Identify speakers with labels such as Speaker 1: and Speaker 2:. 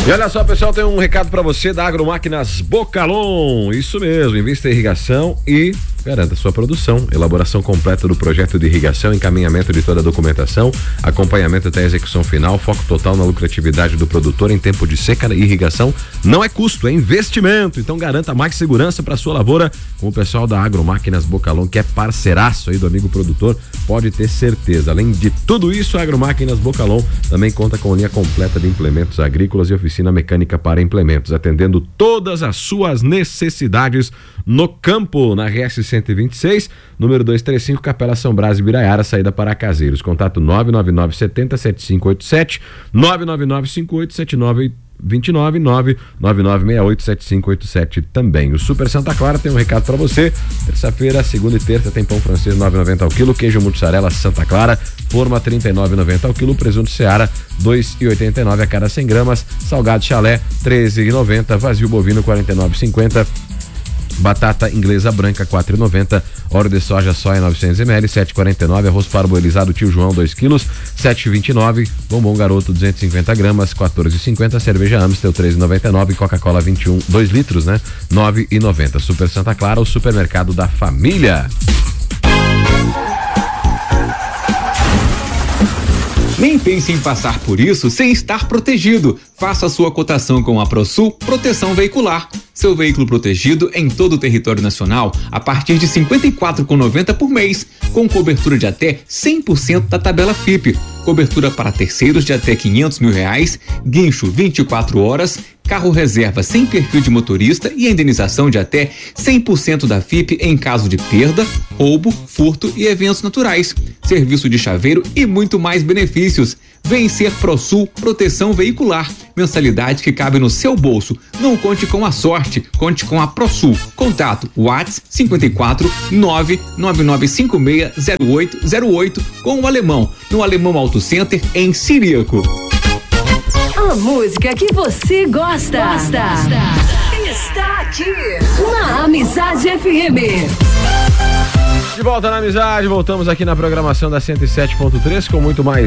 Speaker 1: E olha só, pessoal, tem um recado para você da Agromáquinas Bocalon. Isso mesmo, invista em irrigação e garanta sua produção. Elaboração completa do projeto de irrigação, encaminhamento de toda a documentação, acompanhamento até a execução final, foco total na lucratividade do produtor em tempo de seca e irrigação. Não é custo, é investimento. Então garanta mais segurança para sua lavoura com o pessoal da Agromáquinas Bocalon, que é parceiraço aí do amigo produtor, pode ter certeza. Além de tudo isso, a Agromáquinas Bocalon também conta com linha completa de implementos agrícolas e oficina mecânica para implementos, atendendo todas as suas necessidades no campo, na RS 126, número 235, Capela São Brás e Biraiara, saída para Caseiros. Contato 99970-7587, 999587929, 999687587 também. O Super Santa Clara tem um recado para você. Terça-feira, segunda e terça tem pão francês 9,90 ao quilo, queijo mussarela Santa Clara, forma 39,90 ao quilo, presunto Seara 2,89 a cada 100 gramas, salgado chalé 13,90, vazio bovino 49,50, batata inglesa branca 4,90, óleo de soja 900 ml 7,49, arroz parboilizado Tio João 2 quilos 7,29, bombom garoto 250 gramas 14,50, cerveja Amstel 3,99, Coca-Cola 21 2 litros, né, 9,90. Super Santa Clara, o supermercado da família.
Speaker 2: Nem pense em passar por isso sem estar protegido. Faça a sua cotação com a ProSul Proteção Veicular. Seu veículo protegido em todo o território nacional a partir de R$ 54,90 por mês, com cobertura de até 100% da tabela FIPE. Cobertura para terceiros de até R$500 mil, guincho 24 horas, carro reserva sem perfil de motorista e indenização de até 100% da FIPE em caso de perda, roubo, furto e eventos naturais. Serviço de chaveiro e muito mais benefícios. Vem ser ProSul Proteção Veicular. Mensalidade que cabe no seu bolso. Não conte com a sorte, conte com a ProSul. Contato WhatsApp 54 999560808 com o Alemão, no Alemão Auto Center em Siriaco.
Speaker 3: A música que você gosta. Está aqui na Amizade FM.
Speaker 1: De volta na Amizade, voltamos aqui na programação da 107.3 com muito mais